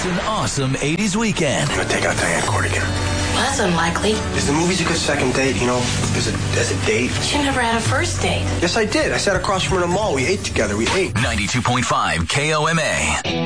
It's an awesome 80s weekend. I'm gonna take out Diane Court again. Well, that's unlikely. Is the movies a good second date? You know, as a date? She never had a first date. Yes, I did. I sat across from her in a mall. We ate together. We ate. 92.5 KOMA.